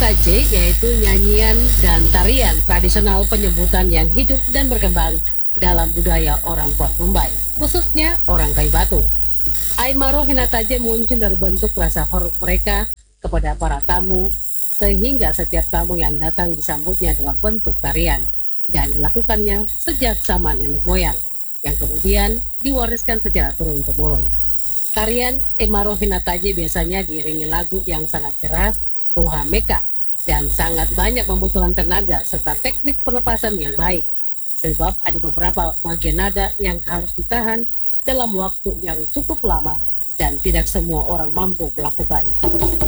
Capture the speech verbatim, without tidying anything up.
Hinataje yaitu nyanyian dan tarian tradisional penyebutan yang hidup dan berkembang dalam budaya orang kuat Mumbai, khususnya orang Kayu Batu. Aymaro Hinataje muncul dari bentuk rasa hormat mereka kepada para tamu, sehingga setiap tamu yang datang disambutnya dalam bentuk tarian, dan dilakukannya sejak zaman nenek moyang, yang kemudian diwariskan secara turun-temurun. Tarian Aymaro Hinataje biasanya diiringi lagu yang sangat keras, Tuha Meka, dan sangat banyak membutuhkan tenaga serta teknik pernapasan yang baik, sebab ada beberapa bagian nada yang harus ditahan dalam waktu yang cukup lama dan tidak semua orang mampu melakukannya.